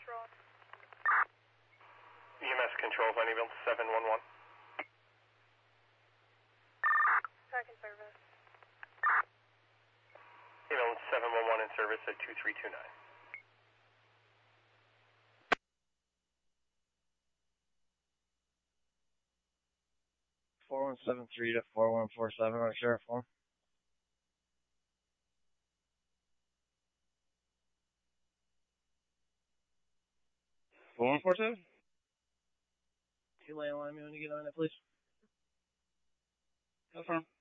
EMS control, Sunnyvale 711. Second service. Ambulance 711 in service at 2329. 4173 to 4147 on sheriff form. 4147? Two lane line, me when you get on it, please. Confirm.